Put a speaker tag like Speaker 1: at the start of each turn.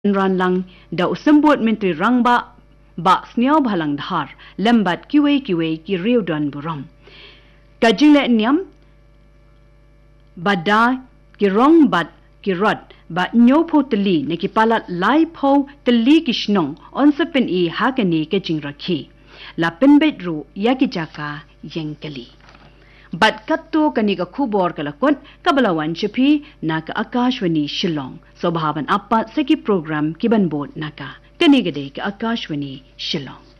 Speaker 1: ran lang da usambot mentri rangba ba sniaw bhalang dhar lambat kiwe ki riudan buram kajingle niam bada ki rong bat ki rot ba nyopo tali ne ki palat lai pho tali ki shnong onsapen e hakani ke jingrakhi la penbet ru yakijaka yengkali bat katto kanika khubor kalakot kabalawan chapi naka akashwani shillong sobhavan appa seki program kiban bot naka kanigade ka akashwani shillong